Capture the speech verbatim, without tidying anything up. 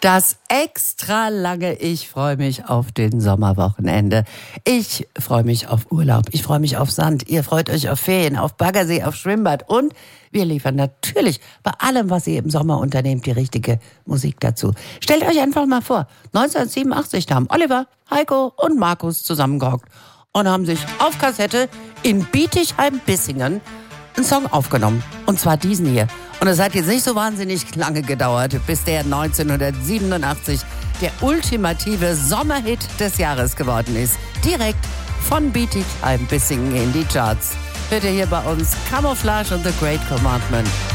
Das extra lange Ich freue mich auf den Sommerwochenende. Ich freue mich auf Urlaub, ich freue mich auf Sand, ihr freut euch auf Ferien, auf Baggersee, auf Schwimmbad und wir liefern natürlich bei allem, was ihr im Sommer unternehmt, die richtige Musik dazu. Stellt euch einfach mal vor, neunzehnhundertsiebenundachtzig, da haben Oliver, Heiko und Markus zusammengehockt und haben sich auf Kassette in Bietigheim-Bissingen einen Song aufgenommen. Und zwar diesen hier. Und es hat jetzt nicht so wahnsinnig lange gedauert, bis der neunzehnhundertsiebenundachtzig der ultimative Sommerhit des Jahres geworden ist. Direkt von Bietigheim-Bissingen in die Charts. Hört ihr hier bei uns Camouflage und The Great Commandment.